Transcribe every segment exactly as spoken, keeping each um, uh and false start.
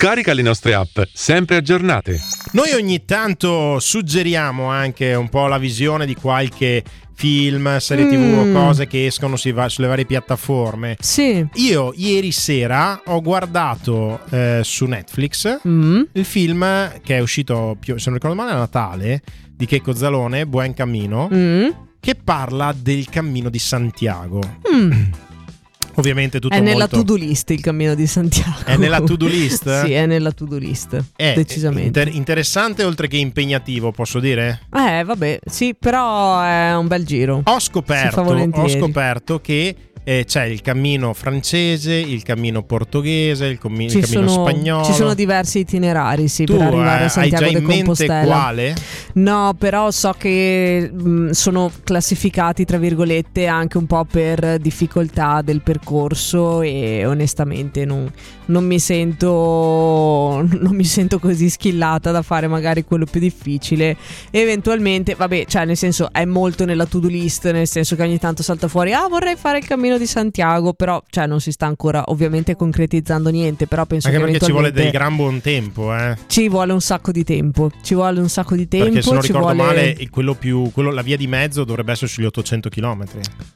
Scarica le nostre app, sempre aggiornate. Noi ogni tanto suggeriamo anche un po' la visione di qualche film, serie tv o Mm. cose che escono sui va- sulle varie piattaforme. Sì. Io ieri sera ho guardato eh, su Netflix Mm. il film che è uscito, più, se non ricordo male, a Natale, di Checco Zalone, Buen Cammino, Mm. che parla del cammino di Santiago. Mm. Ovviamente tutto È nella molto... to-do list il cammino di Santiago. È nella to-do list? Sì, è nella to-do list. È decisamente. inter- interessante oltre che impegnativo, posso dire? Eh, vabbè, sì, però è un bel giro. Ho Si scoperto, fa volentieri. ho scoperto che eh, c'è il cammino francese, il cammino portoghese, il, commi- il Ci cammino sono, spagnolo. ci sono diversi itinerari, sì, Tu per arrivare eh, a Santiago hai già de in mente Compostela. quale? No, però so che mh, sono classificati tra virgolette anche un po' per difficoltà del percorso e onestamente non, non mi sento non mi sento così skillata da fare magari quello più difficile. Eventualmente, vabbè, cioè nel senso è molto nella to-do list, nel senso che ogni tanto salta fuori "Ah, vorrei fare il cammino di Santiago", però cioè non si sta ancora ovviamente concretizzando niente, però penso Anche che perché ci vuole eventualmente del gran buon tempo, eh. ci vuole un sacco di tempo. Ci vuole un sacco di tempo. Perché se non ci ricordo vuole... male, il- quello più, quello, la via di mezzo dovrebbe essere sugli ottocento chilometri.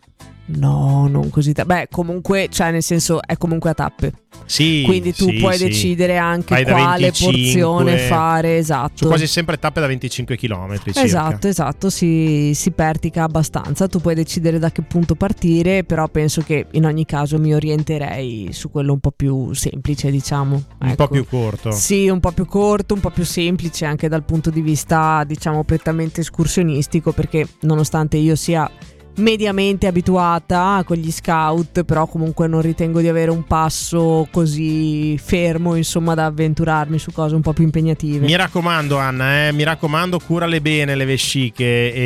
No, non così. ta- Beh, comunque, cioè, nel senso, è comunque a tappe. Sì, Quindi tu sì, puoi sì. decidere anche Vai da quale venticinque porzione fare. Sono Esatto. quasi sempre tappe da venticinque chilometri circa. Esatto, esatto, si, si pertica abbastanza. Tu puoi decidere da che punto partire, però penso che in ogni caso mi orienterei su quello un po' più semplice, diciamo. Un Ecco. po' più corto. Sì, un po' più corto, un po' più semplice anche dal punto di vista, diciamo, prettamente escursionistico, perché nonostante io sia mediamente abituata con gli scout, però comunque non ritengo di avere un passo così fermo, insomma, da avventurarmi su cose un po' più impegnative. Mi raccomando, Anna, eh, mi raccomando, curale bene le vesciche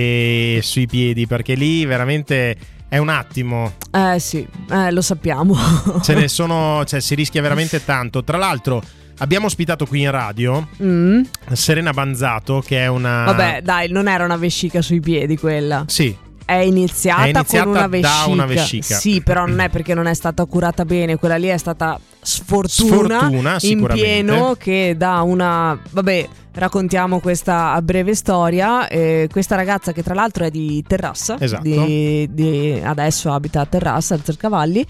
e sui piedi, perché lì veramente è un attimo. Eh sì, eh, lo sappiamo. Ce ne sono, cioè si rischia veramente tanto. Tra l'altro abbiamo ospitato qui in radio Mm. Serena Banzato, che è una... Vabbè, dai, non era una vescica sui piedi quella. Sì, È iniziata, È iniziata con una da vescica. una vescica. Sì, però non è perché non è stata curata bene. Quella lì è stata sfortuna, Sfortuna, in sicuramente. pieno, che dà una... Vabbè, raccontiamo questa breve storia. Eh, questa ragazza, che tra l'altro è di Terrassa, Esatto. di, di- adesso abita a Terrassa, al Cercavalli,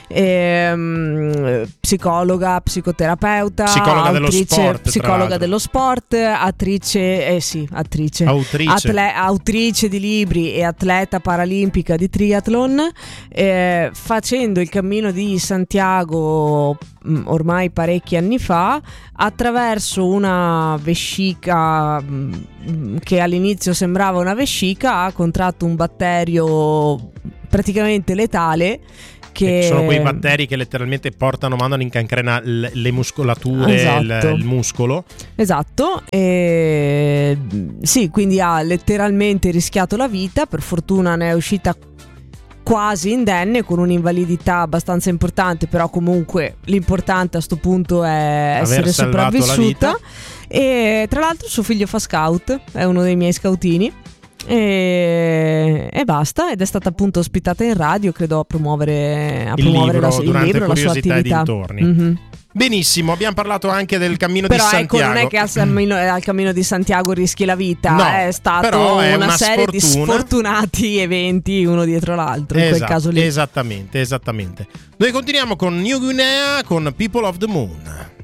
ehm, psicologa, psicoterapeuta, Psicologa dello autrice- sport, tra psicologa l'altro. dello sport, attrice, eh sì, attrice, autrice. Atle- autrice di libri e atleta paralimpica di triathlon, eh, facendo il cammino di Santiago mh, ormai parecchi anni fa, attraverso una vescica mh, che all'inizio sembrava una vescica, ha contratto un batterio praticamente letale. Che Sono quei batteri che letteralmente portano, mandano in cancrena l- le muscolature, Esatto. il, il muscolo. Esatto, e sì, quindi ha letteralmente rischiato la vita. Per fortuna ne è uscita quasi indenne, con un'invalidità abbastanza importante, però comunque l'importante a sto punto è Aver essere salvato la sopravvissuta. E tra l'altro suo figlio fa scout, è uno dei miei scoutini. E, e basta, ed è stata appunto ospitata in radio, credo a promuovere, a Il promuovere libro, la, il durante libro, la sua Curiosità e attività. dintorni. Mhm. Benissimo, abbiamo parlato anche del cammino Però di ecco, Santiago. non è che al cammino, al cammino di Santiago rischi la vita, No, è stato però è una, una serie di sfortuna. sfortunati eventi uno dietro l'altro, in Esatto, quel caso lì. Esattamente, esattamente. Noi continuiamo con New Guinea, con People of the Moon.